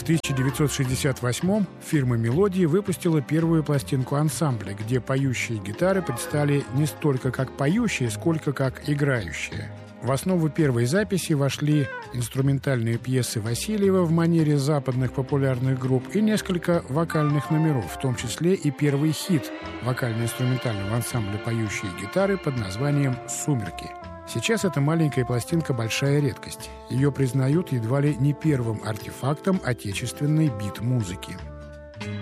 В 1968-м фирма «Мелодии» выпустила первую пластинку ансамбля, где поющие гитары предстали не столько как поющие, сколько как играющие. В основу первой записи вошли инструментальные пьесы Васильева в манере западных популярных групп и несколько вокальных номеров, в том числе и первый хит вокально-инструментального ансамбля «Поющие гитары» под названием «Сумерки». Сейчас эта маленькая пластинка – большая редкость. Ее признают едва ли не первым артефактом отечественной бит-музыки.